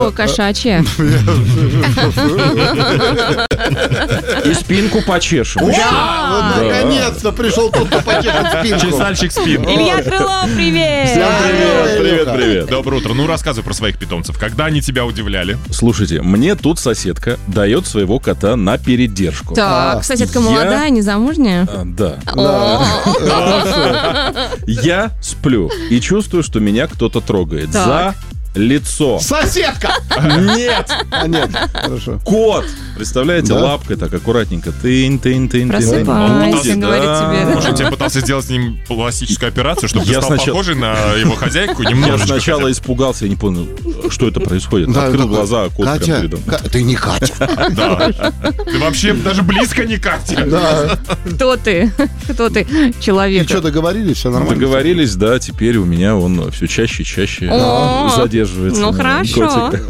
Кошачья. И спинку почешем. Вот наконец-то пришел тот, кто потешит спинку. Чесальщик спин. Илья Крылов, привет! Привет. Доброе утро. Ну, рассказывай про своих питомцев. Когда они тебя удивляли? Слушайте, мне тут соседка дает своего кота на передержку. Так, соседка молодая, незамужняя? Да. О, Я сплю и чувствую, что меня кто-то трогает Так. за лицо. Соседка! Нет! Нет, хорошо. Кот! Представляете, Да? лапкой так аккуратненько. Тынь. Просыпайся, говорит тебе. Может, я пытался сделать с ним пластическую операцию, чтобы ты Я стал сначала- похожий на его хозяйку Я немножечко. сначала хотя испугался, я не понял, что это происходит. Да, Открыл такой, глаза, а кот прям Катя, передо мной. ты не Катя. бы. Да. Ты вообще даже близко не Катя. Да. Кто ты? Кто ты? И Человек. что, договорились? Все нормально? Договорились, да, теперь у меня он все чаще и чаще О, задерживается. ну, хорошо. Котик.